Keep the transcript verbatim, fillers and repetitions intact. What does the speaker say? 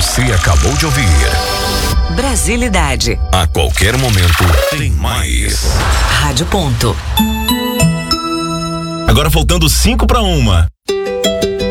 Você acabou de ouvir Brasilidade. A qualquer momento tem mais. Rádio Ponto. Agora faltando cinco para uma.